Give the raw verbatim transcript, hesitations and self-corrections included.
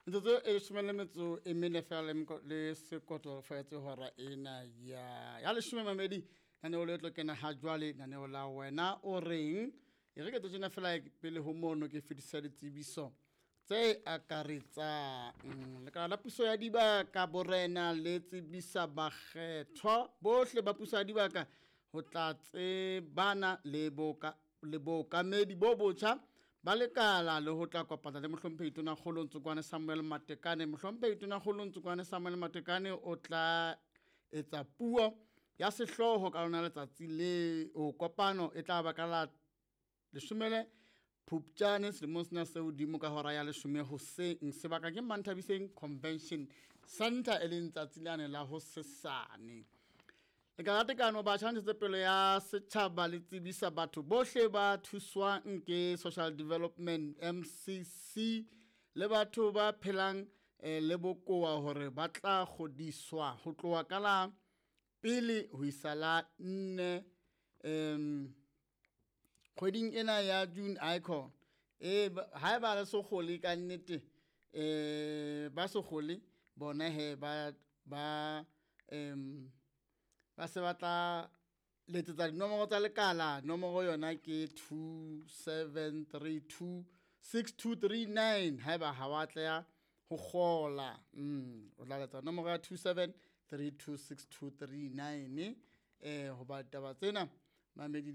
Ntse e leshome le metso e mene fela le sekoto faetse hora ena ya ya leshome mamedi nane o le tlo kena ha jwale nane o la wena o reng e re ke tsena fela pele ho mono ke fetisa ditsebiso tse akaretsa le ka la puso ya dibaka borena le tsebisa bakgethwa bohle ba puso ya dibaka ho tla tse bana le boka le boka medi bo botjha ba lekala le ho tla kopana le mohlomphehi tona kgolo Ntsukwane Samuel Matekane. Mohlomphehi tona kgolo Ntsukwane Samuel Matekane o tla etsa puo ya sehloho ka lona letsatsi le o kopano e tla ba ka la leshome Phupjane selemong sena se hodimo ka hora ya leshome hoseng sebaka ke Manthabiseng Convention Center e leng tsatsi lane la ho sesane. E ka ratekano ba tshwanetse pele ya setjhaba le tsebisa batho bohle ba thuswang ke Social Development M C C le batho ba phelang eh, le bokoa hore ba tla kgodiswa ho tloha ka la pele ho isa la nne em kgweding ena ya June icon e ha ba le so khole ka nnete eh ba so khole bona he ba ba em ba se batla letsetsa dinomoro tsa lekala nomoro yona ke two seven three two six two three nine ha ba ha wa tla ho khola mm o tla letsa nomoro ya two seven three two six two three nine eh ho ba taba tsena mamedi